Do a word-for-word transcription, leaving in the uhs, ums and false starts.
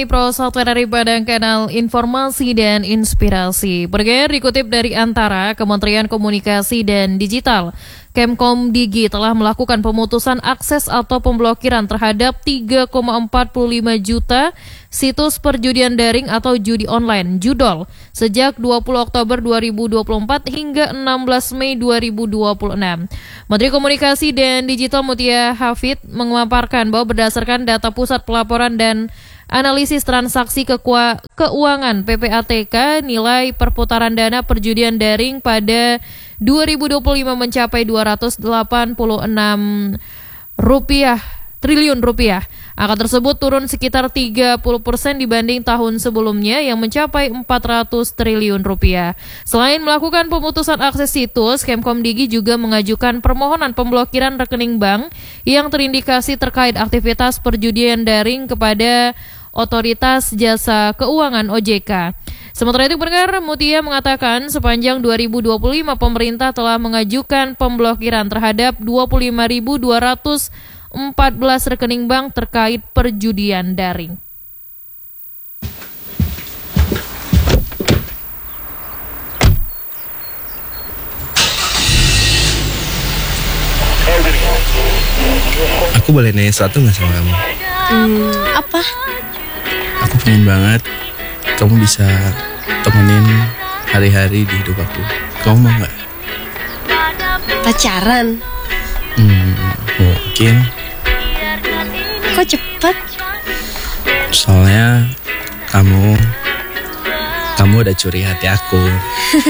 Pro Software dari Badan Kanal Informasi dan Inspirasi. Bergeser dikutip dari Antara, Kementerian Komunikasi dan Digital, Kemkom Digi telah melakukan pemutusan akses atau pemblokiran terhadap tiga koma empat lima juta situs perjudian daring atau judi online (judol) sejak dua puluh Oktober dua ribu dua puluh empat hingga enam belas Mei dua ribu dua puluh enam. Menteri Komunikasi dan Digital Mutia Hafid memaparkan bahwa berdasarkan data Pusat Pelaporan dan Analisis Transaksi Kekua- Keuangan P P A T K, nilai perputaran dana perjudian daring pada dua ribu dua puluh lima mencapai dua ratus delapan puluh enam rupiah, triliun rupiah. Angka tersebut turun sekitar tiga puluh persen dibanding tahun sebelumnya yang mencapai empat ratus triliun rupiah. Selain melakukan pemutusan akses situs, Kemkom Digi juga mengajukan permohonan pemblokiran rekening bank yang terindikasi terkait aktivitas perjudian daring kepada Otoritas Jasa Keuangan O J K. Sementara itu, pendengar, Mutia mengatakan sepanjang dua ribu dua puluh lima pemerintah telah mengajukan pemblokiran terhadap dua puluh lima ribu dua ratus empat belas rekening bank terkait perjudian daring. Aku boleh nanya sesuatu gak sama kamu? Hmm, apa? Aku pengen banget kamu bisa temenin hari-hari di hidup aku. Kamu mau gak? Pacaran? Hmm, mungkin. Kok cepet? Soalnya kamu Kamu udah curi hati aku.